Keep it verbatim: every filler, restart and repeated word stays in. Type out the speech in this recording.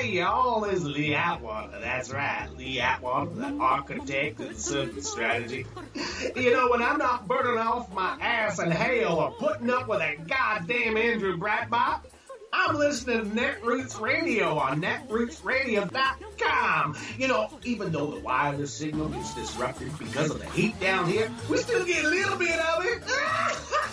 Hey, y'all, this is Lee Atwater. That's right, Lee Atwater, the architect of the circuit strategy. You know, when I'm not burning off my ass in hell or putting up with that goddamn Andrew Breitbart, I'm listening to Netroots Radio on netroots radio dot com. You know, even though the wireless signal gets disrupted because of the heat down here, we still get a little bit of it.